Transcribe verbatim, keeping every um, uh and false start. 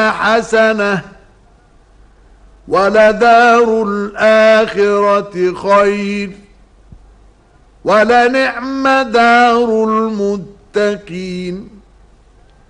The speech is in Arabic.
الدنيا حسنة ولدار الآخرة خير ولنعم دار المتقين